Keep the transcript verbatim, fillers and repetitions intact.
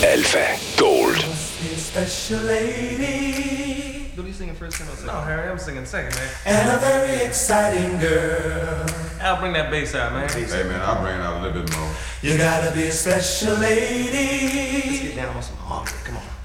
Elle fait Gold. Special lady. What are you singing first? No, Harry, I'm singing second, man. And a very exciting girl. Al, bring that bass out, man. Hey man, I'll bring it out a little bit more. You gotta be a special Let's lady. get down on some harmony. Come on.